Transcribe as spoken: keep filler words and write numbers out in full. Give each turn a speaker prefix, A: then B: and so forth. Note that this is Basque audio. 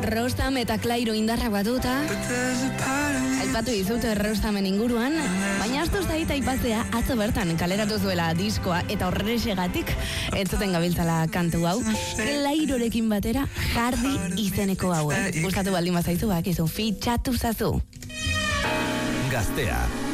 A: Rostam eta Clairo indarrak batuta aipatu dizut Rostamen inguruan, baina astu zait aipatzea atzo bertan kaleratu zuela diskoa eta horrexegatik entzuten gabiltzala kantu hau Clairorekin batera Jardi izeneko hau. Gustatu baldin bazaizu bakizu fitxatu zazu.
B: Gaztea